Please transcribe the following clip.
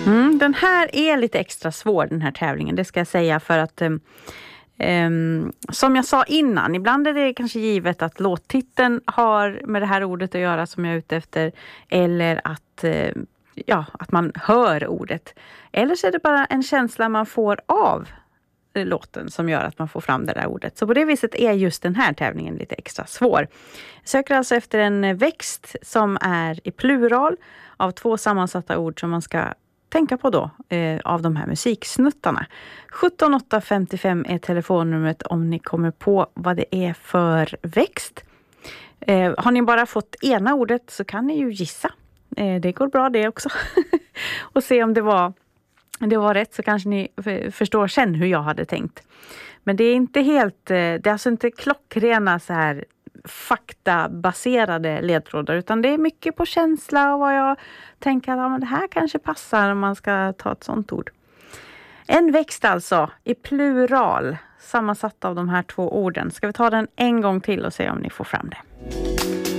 Den här är lite extra svår, den här tävlingen, det ska jag säga, för att som jag sa innan, ibland är det kanske givet att låttiteln har med det här ordet att göra som jag är ute efter, eller att man hör ordet. Eller så är det bara en känsla man får av låten som gör att man får fram det där ordet. Så på det viset är just den här tävlingen lite extra svår. Jag söker alltså efter en växt som är i plural av 2 sammansatta ord som man ska tänka på då av de här musiksnuttarna. 17855 är telefonnumret om ni kommer på vad det är för växt. Har ni bara fått ena ordet så kan ni ju gissa. Det går bra det också. Och se om det var rätt, så kanske ni förstår sen hur jag hade tänkt. Men det är inte helt, det är alltså inte klockrena så här faktabaserade ledtrådar, utan det är mycket på känsla och vad jag tänker att men det här kanske passar om man ska ta ett sånt ord. En växt alltså i plural, sammansatt av de här 2 orden. Ska vi ta den en gång till och se om ni får fram det?